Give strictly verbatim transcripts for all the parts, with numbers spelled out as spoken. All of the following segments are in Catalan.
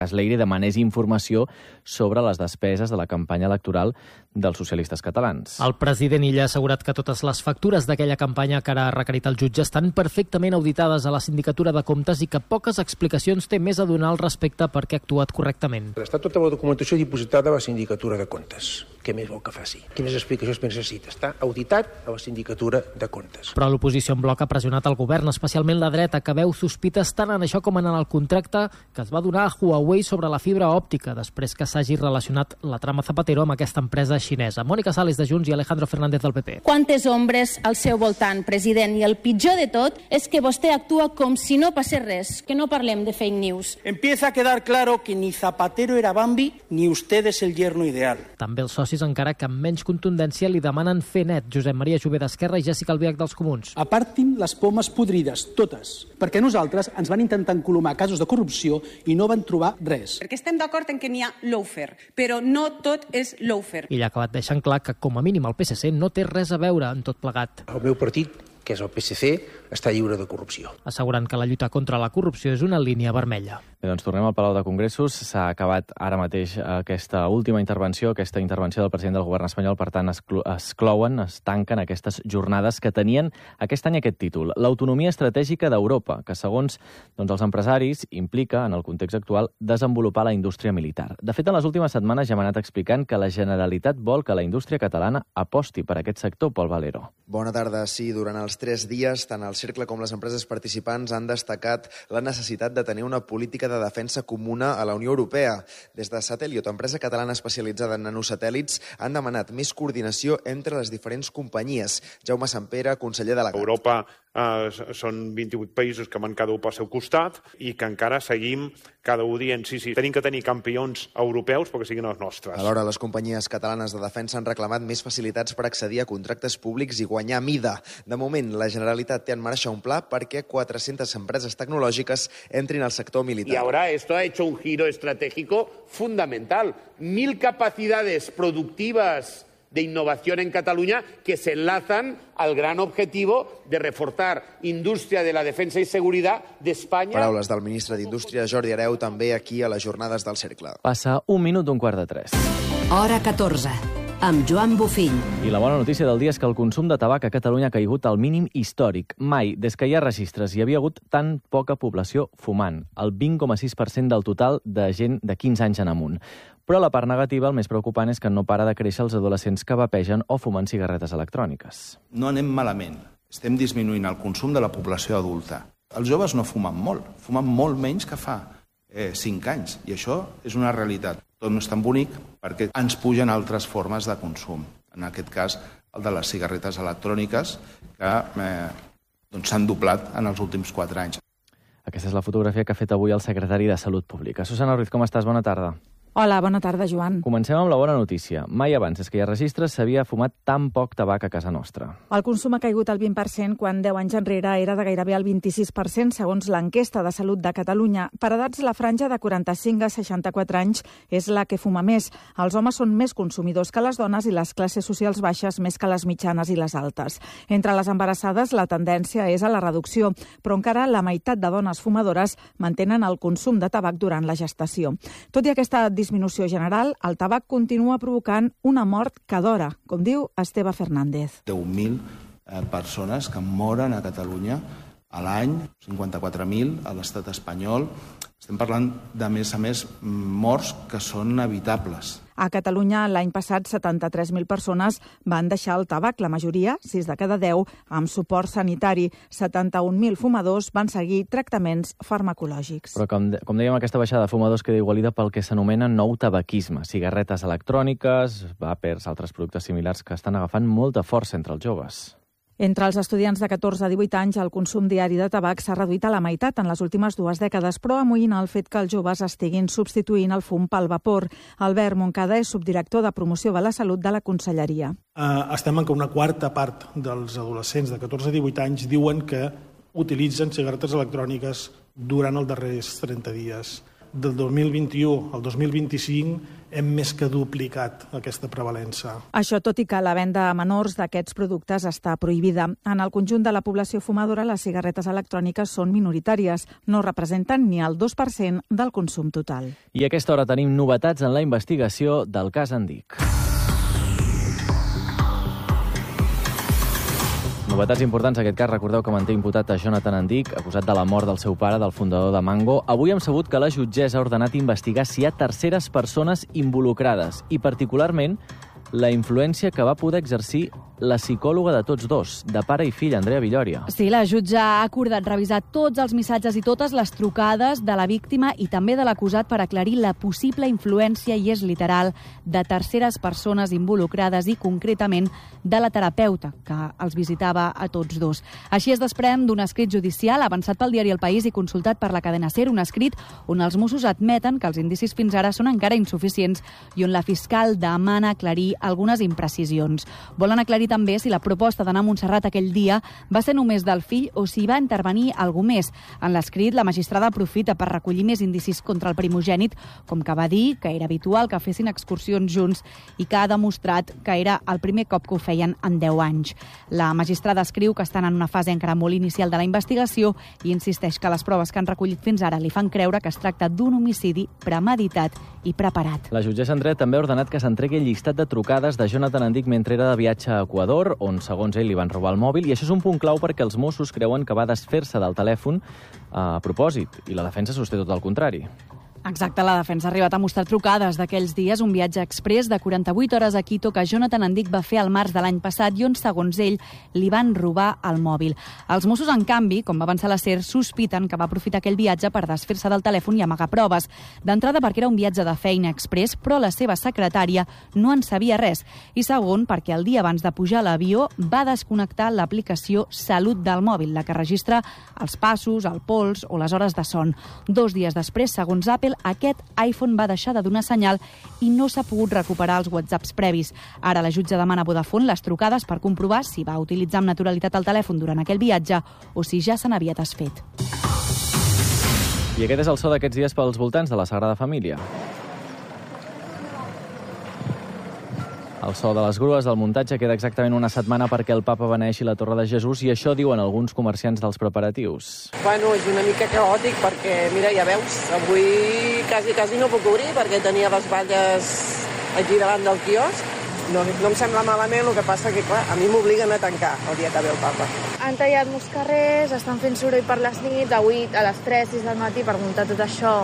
Leire demanés informació sobre les despeses de la campanya electoral dels socialistes catalans. El president Illa ha assegurat que totes les factures d'aquella campanya que ara ha requerit el jutge estan perfectament auditades a la Sindicatura de Comptes i que poques explicacions té més a donar al respecte perquè ha actuat correctament. Està tota la documentació dipositada a la Sindicatura de Comptes. Què més vol que faci? Quines explicacions necessita? Està auditat a la Sindicatura de Comptes. Però l'oposició en bloc ha pressionat el govern, especialment la dreta, que veu sospites tant en això com en el contracte que es va donar a Huawei sobre la fibra òptica, després que s'hagi relacionat la trama Zapatero amb aquesta empresa xinesa. Mònica Sales de Junts i Alejandro Fernández del P P. Quantes ombres al seu voltant, president, i el pitjor de tot és que vostè actua com si no passés res, que no parlem de fake news. Empieza a quedar claro que ni Zapatero era Bambi ni usted es el yerno ideal. També els socis, encara que amb menys contundència, li demanen fer net. Josep Maria Jové d'Esquerra i Jessica Albiach dels Comuns. Apartin les pomes podrides, totes, perquè nosaltres ens van intentar encolomar casos de corrupció i no van trobar res. Perquè estem d'acord en que n'hi ha lawfare, però no tot és lawfare. I ha acabat deixant clar que, com a mínim, el P S C no té res a veure en tot plegat. El meu partit, que és el P S C, està lliure de corrupció. Assegurant que la lluita contra la corrupció és una línia vermella. Bé, doncs tornem al Palau de Congressos. S'ha acabat ara mateix aquesta última intervenció, aquesta intervenció del president del govern espanyol. Per tant, es, es clouen, es tanquen aquestes jornades que tenien aquest any aquest títol. L'autonomia estratègica d'Europa, que segons doncs, els empresaris implica, en el context actual, desenvolupar la indústria militar. De fet, en les últimes setmanes ja hem anat explicant que la Generalitat vol que la indústria catalana aposti per aquest sector. Pol Valero. Bona tarda. Sí, durant els tres dies, tant el Cercle com les empreses participants han destacat la necessitat de tenir una política de defensa comuna a la Unió Europea. Des de Satellite, empresa catalana especialitzada en nanosatèl·lits, han demanat més coordinació entre les diferents companyies. Jaume Sampere, conseller de la... Europa eh, són vint-i-vuit països que van cada un pel seu costat i que encara seguim cada un dient sí, sí, tenim que tenir campions europeus perquè siguin els nostres. Alhora, les companyies catalanes de defensa han reclamat més facilitats per accedir a contractes públics i guanyar mida. De moment, la Generalitat té en marxa un pla perquè quatre-centes empreses tecnològiques entrin al sector militar. Y ahora esto ha hecho un giro estratégico fundamental. Mil capacidades productivas de innovación en Cataluña que se enlazan al gran objetivo de reforzar indústria de la defensa i seguretat d'Espanya. Paraules del ministre d'Indústria, Jordi Hereu, també aquí a les jornades del Cercle. Passa un minut d'un quart de tres. Hora catorze. Amb Joan Bofill. I la bona notícia del dia és que el consum de tabac a Catalunya ha caigut al mínim històric. Mai, des que hi ha registres, hi havia hagut tan poca població fumant, el vint coma sis per cent del total de gent de quinze anys en amunt. Però la part negativa, el més preocupant, és que no para de créixer els adolescents que vapegen o fumen cigarretes electròniques. No anem malament. Estem disminuint el consum de la població adulta. Els joves no fumen molt, fumen molt menys que fa eh, cinc anys, i això és una realitat. Tot no és tan bonic perquè ens pugen altres formes de consum. En aquest cas, el de les cigarretes electròniques, que eh, doncs s'han doblat en els últims quatre anys. Aquesta és la fotografia que ha fet avui el secretari de Salut Pública. Susana Ruiz, com estàs? Bona tarda. Hola, bona tarda, Joan. Comencem amb la bona notícia. Mai abans, des que hi ha registres, s'havia fumat tan poc tabac a casa nostra. El consum ha caigut al vint per cent quan deu anys enrere era de gairebé el vint-i-sis per cent, segons l'enquesta de Salut de Catalunya. Per edats, la franja de quaranta-cinc a seixanta-quatre anys és la que fuma més. Els homes són més consumidors que les dones i les classes socials baixes més que les mitjanes i les altes. Entre les embarassades, la tendència és a la reducció, però encara la meitat de dones fumadores mantenen el consum de tabac durant la gestació. Tot i aquesta disminució general, el tabac continua provocant una mort cada hora, com diu Esteve Fernández. deu mil eh, persones que moren a Catalunya a l'any, cinquanta-quatre mil a l'estat espanyol. Estem parlant de, més a més, morts que són evitables. A Catalunya, l'any passat, setanta-tres mil persones van deixar el tabac, la majoria, sis de cada deu, amb suport sanitari. setanta-un mil fumadors van seguir tractaments farmacològics. Però, com, de, com dèiem, aquesta baixada de fumadors queda igualida pel que s'anomena nou tabaquisme. Cigarretes electròniques, vàpers, altres productes similars que estan agafant molta força entre els joves. Entre els estudiants de catorze a divuit anys, el consum diari de tabac s'ha reduït a la meitat en les últimes dues dècades, però amoïna el fet que els joves estiguin substituint el fum pel vapor. Albert Moncada és subdirector de promoció de la salut de la Conselleria. Uh, estem en que una quarta part dels adolescents de catorze a divuit anys diuen que utilitzen cigarretes electròniques durant els darrers trenta dies. Del dos mil vint-i-u al dos mil vint-i-cinc hem més que duplicat aquesta prevalença. Això tot i que la venda a menors d'aquests productes està prohibida. En el conjunt de la població fumadora, les cigarretes electròniques són minoritàries. No representen ni el dos per cent del consum total. I a aquesta hora tenim novetats en la investigació del cas Andic. Novetats importants en aquest cas. Recordeu que manté imputat a Jonathan Andic, acusat de la mort del seu pare, del fundador de Mango. Avui hem sabut que la jutgessa ha ordenat investigar si hi ha terceres persones involucrades i, particularment, la influència que va poder exercir la psicòloga de tots dos, de pare i fill, Andrea Villòria. Sí, la jutge ha acordat revisar tots els missatges i totes les trucades de la víctima i també de l'acusat per aclarir la possible influència, i és literal, de terceres persones involucrades i, concretament, de la terapeuta que els visitava a tots dos. Així es desprèn d'un escrit judicial avançat pel diari El País i consultat per la cadena SER, un escrit on els Mossos admeten que els indicis fins ara són encara insuficients i on la fiscal demana aclarir algunes imprecisions. Volen aclarir també si la proposta d'anar a Montserrat aquell dia va ser només del fill o si va intervenir algú més. En l'escrit, la magistrada aprofita per recollir més indicis contra el primogènit, com que va dir que era habitual que fessin excursions junts i que ha demostrat que era el primer cop que ho feien en deu anys. La magistrada escriu que estan en una fase encara molt inicial de la investigació i insisteix que les proves que han recollit fins ara li fan creure que es tracta d'un homicidi premeditat i preparat. La jutgessa Andrea també ha ordenat que s'entregui el llistat de trucades de Jonathan Andic mentre era de viatge a Equador, on, segons ell, li van robar el mòbil, i això és un punt clau perquè els Mossos creuen que va desfer-se del telèfon a propòsit, i la defensa sosté tot el contrari. Exacte, la defensa ha arribat a mostrar trucades d'aquells dies, un viatge exprés de quaranta-vuit hores a Quito que Jonathan Andic va fer al març de l'any passat i on, segons ell, li van robar el mòbil. Els Mossos, en canvi, com va avançar la SER, sospiten que va aprofitar aquell viatge per desfer-se del telèfon i amagar proves. D'entrada perquè era un viatge de feina exprés, però la seva secretària no en sabia res. I segon, perquè el dia abans de pujar a l'avió va desconnectar l'aplicació Salut del mòbil, la que registra els passos, el pols o les hores de son. Dos dies després, segons Apple, aquest iPhone va deixar de donar senyal i no s'ha pogut recuperar els whatsapps previs. Ara la jutge demana a Vodafone les trucades per comprovar si va utilitzar amb naturalitat el telèfon durant aquell viatge o si ja se n'havia desfet. I aquest és el so d'aquests dies pels voltants de la Sagrada Família. El so de les grues del muntatge queda exactament una setmana perquè el papa beneeixi la Torre de Jesús i això diuen alguns comerciants dels preparatius. Bueno, és una mica caòtic perquè, mira, ja veus, avui quasi, quasi no puc obrir perquè tenia les valles aquí davant del quiosc. No, no em sembla malament, el que passa que, clar, a mi m'obliguen a tancar el dia que ve el papa. Han tallat molts carrers, estan fent soroll per les nits, avui a les tres, sis del matí per muntar tot això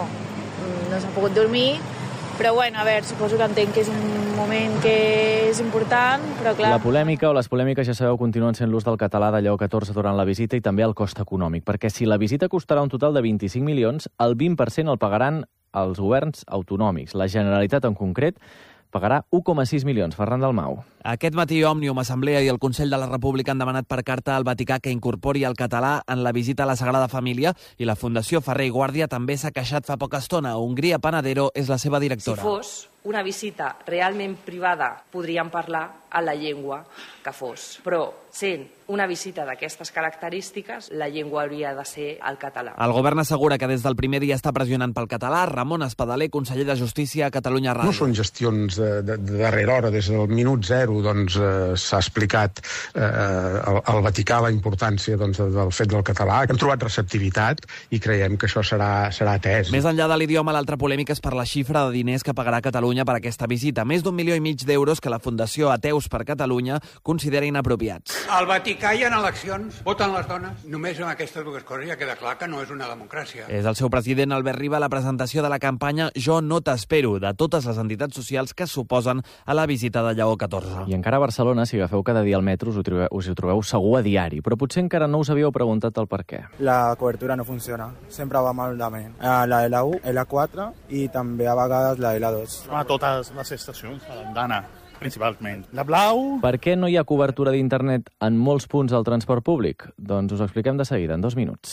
no s'ha pogut dormir. Però, bueno, a veure, suposo que entenc que és un moment que és important, però clar... La polèmica o les polèmiques, ja sabeu, continuen sent l'ús del català de Lleó catorze durant la visita i també el cost econòmic, perquè si la visita costarà un total de vint-i-cinc milions, el vint per cent el pagaran els governs autonòmics. La Generalitat, en concret, pagarà un coma sis milions. Ferran Dalmau. Aquest matí Òmnium, Assemblea i el Consell de la República han demanat per carta al Vaticà que incorpori el català en la visita a la Sagrada Família i la Fundació Ferrer i Guàrdia també s'ha queixat fa poca estona. Hongria Panadero és la seva directora. Si fos una visita realment privada, podríem parlar a la llengua que fos. Però, sent una visita d'aquestes característiques, la llengua hauria de ser el català. El govern assegura que des del primer dia està pressionant pel català. Ramon Espadaler, conseller de Justícia a Catalunya Ràdio. No són gestions de, de, de darrera hora. Des del minut zero doncs, eh, s'ha explicat eh, al, al Vaticà la importància doncs, del fet del català. Hem trobat receptivitat i creiem que això serà, serà atès. Més enllà de l'idioma, l'altra polèmica és per la xifra de diners que pagarà Catalunya per aquesta visita. Més d'un milió i mig d'euros que la Fundació Ateus per Catalunya considera inapropiats. Al Vaticà hi ha eleccions, voten les dones. Només amb aquestes dues coses ja queda clar que no és una democràcia. És el seu president, Albert Riba, la presentació de la campanya Jo no t'espero, de totes les entitats socials que s'oposen a la visita de Lleó catorze. I encara a Barcelona, si agafeu cada dia el metro, us ho trobeu, us ho trobeu segur a diari, però potser encara no us havíeu preguntat el per què. La cobertura no funciona, sempre va malament. La L u, L quatre i també a vegades la L dos. A totes les estacions, a l'andana, principalment. La blau... Per què no hi ha cobertura d'internet en molts punts del transport públic? Doncs us ho expliquem de seguida, en dos minuts.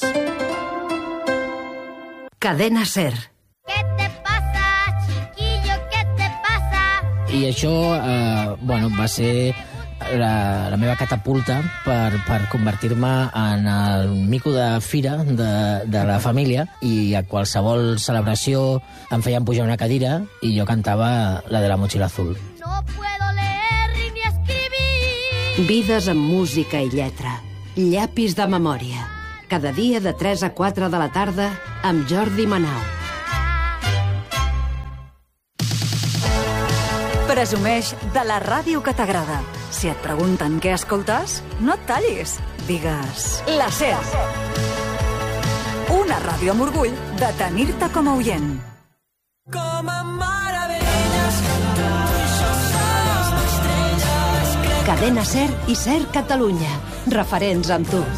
Cadena SER. ¿Qué te pasa, chiquillo? ¿Qué te pasa? I això, eh, bueno, va ser la, la meva catapulta per, per convertir-me en el mico de fira de, de la família, i a qualsevol celebració em feien pujar una cadira i jo cantava la de la motxilla azul. No puedo leer ni escribir. Vides amb música i lletra. Llapis de memòria. Cada dia de tres a quatre de la tarda amb Jordi Manau. Presumeix de la ràdio que t'agrada. Si et pregunten què escoltes, no et tallis. Digues la SER. Una ràdio amb orgull de tenir-te com a oient. Com a meravelles, Cadena SER i SER Catalunya. Referents amb tu.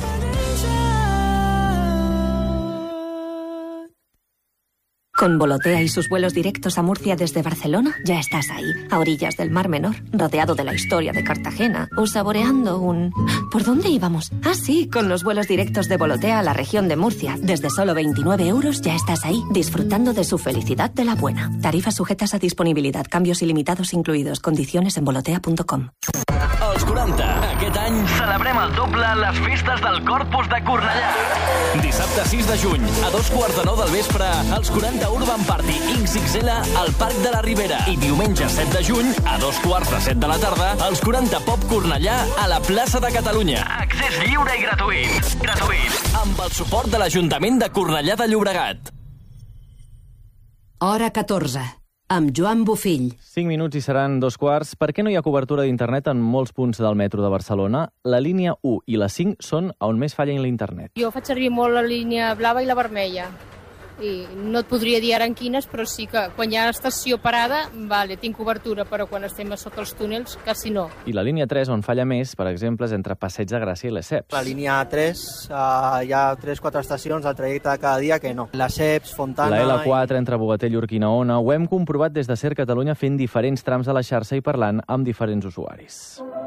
Con Volotea y sus vuelos directos a Murcia desde Barcelona, ya estás ahí, a orillas del Mar Menor, rodeado de la historia de Cartagena, o saboreando un... ¿Por dónde íbamos? Ah, sí, con los vuelos directos de Volotea a la región de Murcia. Desde solo veintinueve euros ya estás ahí, disfrutando de su felicidad de la buena. Tarifas sujetas a disponibilidad, cambios ilimitados incluidos, condiciones en volotea punto com. Als quaranta, aquest any, celebrem el doble les festes del Corpus de Cornellà. Dissabte sis de juny, a dos quarts de nou del vespre, als quaranta Urban Party X X L al Parc de la Ribera. I diumenge set de juny, a dos quarts de set de la tarda, als quaranta Pop Cornellà a la plaça de Catalunya. Accés lliure i gratuït. Gratuït. Amb el suport de l'Ajuntament de Cornellà de Llobregat. Hora catorze. Amb Joan Bofill. cinc minuts i seran dos quarts. Per què no hi ha cobertura d'internet en molts punts del metro de Barcelona? La línia u i la cinc són on més falla l'internet. Jo faig servir molt la línia blava i la vermella. I no et podria dir ara en quines, però sí que quan hi ha estació parada, vale, tinc cobertura, però quan estem a sota els túnels, quasi no. I la línia tres, on falla més, per exemple, és entre Passeig de Gràcia i Lesseps. La línia tres, uh, hi ha tres o quatre estacions al trajecte de cada dia que no. Lesseps, Fontana... La L quatre, i... entre Bogatell i Urquinaona, ho hem comprovat des de SER Catalunya fent diferents trams de la xarxa i parlant amb diferents usuaris.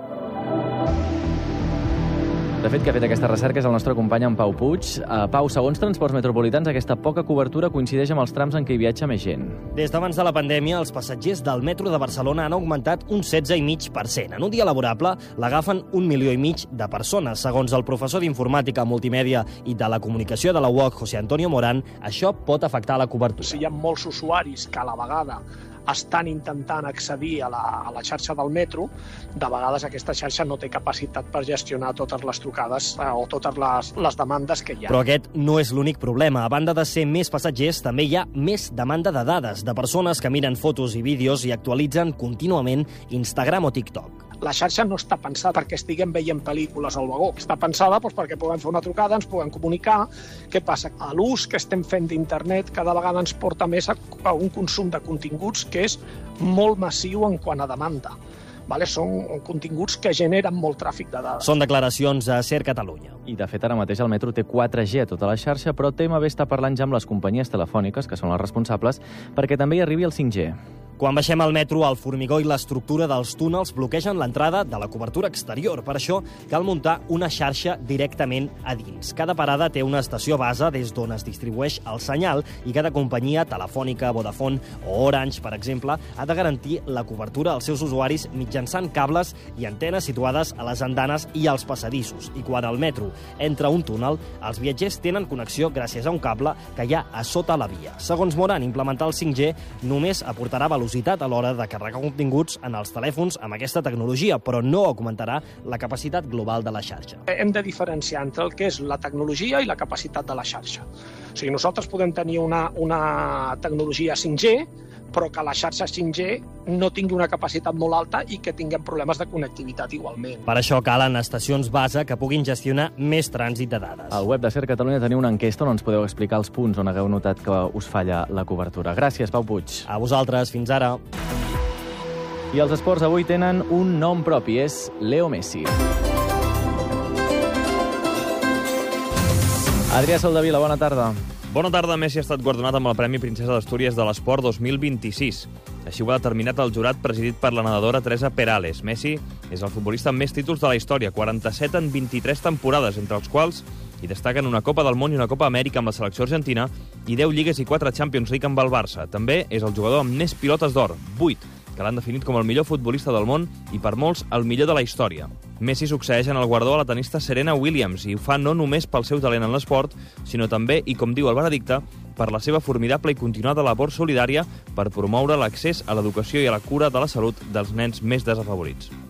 De fet, que ha fet aquesta recerca és el nostre company en Pau Puig. Uh, Pau, segons Transports Metropolitans, aquesta poca cobertura coincideix amb els trams en què hi viatja més gent. Des d'abans de la pandèmia, els passatgers del metro de Barcelona han augmentat un setze coma cinc per cent. En un dia laborable, l'agafen un milió i mig de persones. Segons el professor d'Informàtica, Multimèdia i de la Comunicació de la U O C, José Antonio Morán, això pot afectar la cobertura. Si hi ha molts usuaris que a la vegada estan intentant accedir a la, a la xarxa del metro, de vegades aquesta xarxa no té capacitat per gestionar totes les trucades eh, o totes les, les demandes que hi ha. Però aquest no és l'únic problema. A banda de ser més passatgers, també hi ha més demanda de dades, de persones que miren fotos i vídeos i actualitzen contínuament Instagram o TikTok. La xarxa no està pensada perquè estiguem veient pel·lícules al vagó. Està pensada doncs, perquè puguem fer una trucada, ens puguem comunicar. Què passa? L'ús que estem fent d'internet cada vegada ens porta més a, a un consum de continguts que és molt massiu en quant a demanda. Vale? Són continguts que generen molt tràfic de dades. Són declaracions a SER Catalunya. I, de fet, ara mateix el metro té quatre G a tota la xarxa, però T M B està parlant ja amb les companyies telefòniques, que són les responsables, perquè també hi arribi el cinc G. Quan baixem al metro, el formigó i l'estructura dels túnels bloquegen l'entrada de la cobertura exterior. Per això cal muntar una xarxa directament a dins. Cada parada té una estació base des d'on es distribueix el senyal i cada companyia telefònica, Vodafone o Orange, per exemple, ha de garantir la cobertura als seus usuaris mitjançant cables i antenes situades a les andanes i als passadissos. I quan el metro entra a un túnel, els viatgers tenen connexió gràcies a un cable que hi ha a sota la via. Segons Morán, implementar el cinc G només aportarà velocitat a l'hora de carregar continguts en els telèfons amb aquesta tecnologia, però no augmentarà la capacitat global de la xarxa. Hem de diferenciar entre el que és la tecnologia i la capacitat de la xarxa. O sigui, nosaltres podem tenir una, una tecnologia cinc G, però que la xarxa cinc G no tingui una capacitat molt alta i que tinguem problemes de connectivitat igualment. Per això calen estacions base que puguin gestionar més trànsit de dades. Al web de SER Catalunya teniu una enquesta on ens podeu explicar els punts on hagueu notat que us falla la cobertura. Gràcies, Pau Puig. A vosaltres, fins ara. I els esports avui tenen un nom propi, és Leo Messi. Adrià Soldevila, bona tarda. Bona tarda. Messi ha estat guardonat amb el Premi Princesa d'Astúries de l'Esport dos mil vint-i-sis. Així ho ha determinat el jurat presidit per la nedadora Teresa Perales. Messi és el futbolista amb més títols de la història, quaranta-set en vint-i-tres temporades, entre els quals hi destaquen una Copa del Món i una Copa Amèrica amb la selecció argentina i deu lligues i quatre Champions League amb el Barça. També és el jugador amb més pilotes d'or, vuit, que l'han definit com el millor futbolista del món i, per molts, el millor de la història. Messi succeeix en el guardó a la tenista Serena Williams i ho fa no només pel seu talent en l'esport, sinó també, i com diu el veredicte, per la seva formidable i continuada labor solidària per promoure l'accés a l'educació i a la cura de la salut dels nens més desafavorits.